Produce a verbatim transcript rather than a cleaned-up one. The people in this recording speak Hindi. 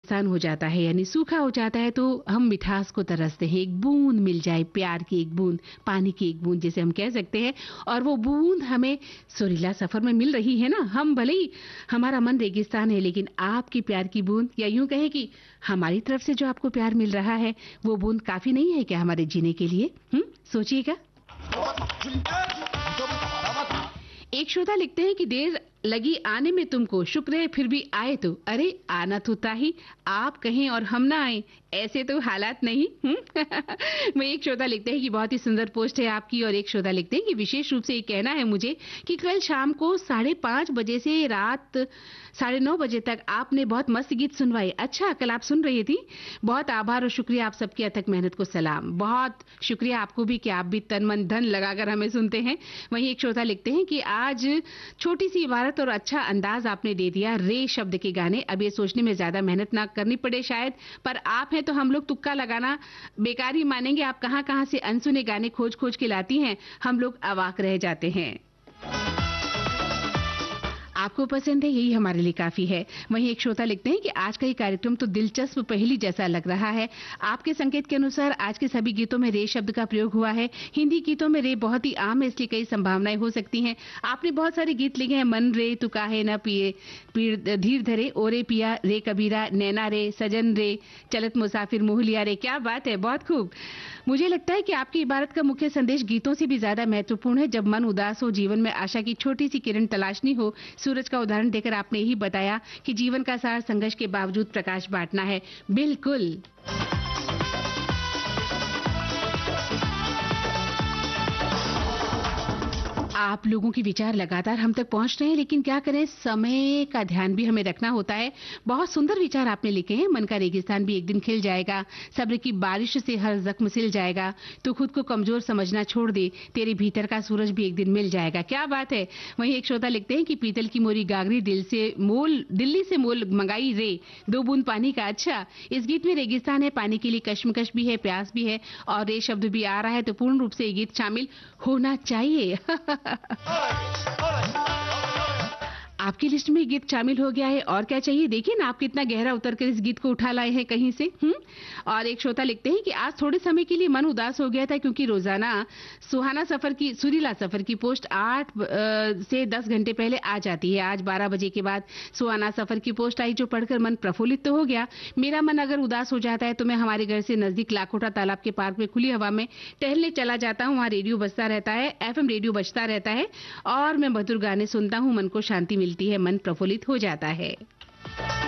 रेगिस्तान हो जाता है यानी सूखा हो जाता है तो हम मिठास को तरसते हैं, एक बूंद मिल जाए, प्यार की एक बूंद, पानी की एक बूंद जिसे हम कह सकते हैं, और वो बूंद हमें सुरीला सफर में मिल रही है ना। हम भले ही हमारा मन रेगिस्तान है लेकिन आपकी प्यार की बूंद, या यूं कहें कि हमारी तरफ से जो आपको प्यार मिल रहा है वो बूंद काफी नहीं है क्या हमारे जीने के लिए? हम्म सोचिएगा। एक श्रोता लिखते हैं कि देर लगी आने में तुमको, शुक्र है फिर भी आए तो। अरे आना तो था ही, आप कहें और हम ना आए, ऐसे तो हालात नहीं। मैं एक श्रोता लिखते हैं कि बहुत ही सुंदर पोस्ट है आपकी, और एक श्रोता लिखते हैं कि विशेष रूप से ये कहना है मुझे कि कल शाम को साढ़े पांच बजे से रात साढ़े नौ बजे तक आपने बहुत मस्त गीत सुनवाए। अच्छा, कल आप सुन रही थी, बहुत आभार और शुक्रिया, आप सबकी अथक मेहनत को सलाम। बहुत शुक्रिया आपको भी कि आप भी तन मन धन लगाकर हमें सुनते हैं। वहीं एक श्रोता लिखते हैं कि आज छोटी सी इबारत और अच्छा अंदाज आपने दे दिया, रे शब्द के गाने। अब ये सोचने में ज्यादा मेहनत ना करनी पड़े शायद, पर आप हैं तो हम लोग तुक्का लगाना बेकार ही मानेंगे। आप कहां कहां से अनसुने गाने खोज खोज के लाती हैं, हम लोग अवाक रह जाते हैं। आपको पसंद है, यही हमारे लिए काफी है। वहीं एक श्रोता लिखते हैं कि आज का ये कार्यक्रम तो दिलचस्प पहेली जैसा लग रहा है। आपके संकेत के अनुसार आज के सभी गीतों में रे शब्द का प्रयोग हुआ है। हिंदी गीतों में रे बहुत ही आम है, इसलिए कई संभावनाएं हो सकती हैं। आपने बहुत सारे गीत लिखे हैं, मन रे तू काहे न पिए, पीर धीर धरे, ओरे पिया रे कबीरा, नैना रे, सजन रे, चलत मुसाफिर मोह लिया रे। क्या बात है, बहुत खूब। मुझे लगता है कि आपकी इबारत का मुख्य संदेश गीतों से भी ज्यादा महत्वपूर्ण है। जब मन उदास हो, जीवन में आशा की छोटी सी किरण तलाशनी हो, सूरज का उदाहरण देकर आपने यही बताया कि जीवन का सार संघर्ष के बावजूद प्रकाश बांटना है। बिल्कुल। आप लोगों के विचार लगातार हम तक पहुंच रहे हैं, लेकिन क्या करें, समय का ध्यान भी हमें रखना होता है। बहुत सुंदर विचार आपने लिखे हैं। मन का रेगिस्तान भी एक दिन खिल जाएगा, सब्र की बारिश से हर जख्म सिल जाएगा, तो खुद को कमजोर समझना छोड़ दे, तेरे भीतर का सूरज भी एक दिन मिल जाएगा। क्या बात है। वहीं एक श्रोता लिखते हैं कि पीतल की मोरी गागरी दिल से मोल दिल्ली से मोल मंगाई रे, दो बूंद पानी का। अच्छा, इस गीत में रेगिस्तान है, पानी के लिए कश्मकश भी है, प्यास भी है, और रे शब्द भी आ रहा है, तो पूर्ण रूप से ये गीत शामिल होना चाहिए। आपकी लिस्ट में गीत शामिल हो गया है, और क्या चाहिए। देखिए ना आप कितना गहरा उतर कर इस गीत को उठा लाए हैं कहीं से। हम्म और एक श्रोता लिखते हैं कि आज थोड़े समय के लिए मन उदास हो गया था, क्योंकि रोजाना सुहाना सफर की सुरीला सफर की पोस्ट आठ से दस घंटे पहले आ जाती है। आज बारह बजे के बाद सुहाना सफर की पोस्ट आई, जो पढ़कर मन प्रफुल्लित तो हो गया। मेरा मन अगर उदास हो जाता है तो मैं हमारे घर से नजदीक लाखोटा तालाब के पार्क में खुली हवा में टहलने चला जाता हूँ। वहाँ रेडियो बजता रहता है, एफएम रेडियो बजता रहता है, और मैं मधुर गाने सुनता हूँ, मन को शांति मिलती है, मन प्रफुल्लित हो जाता है।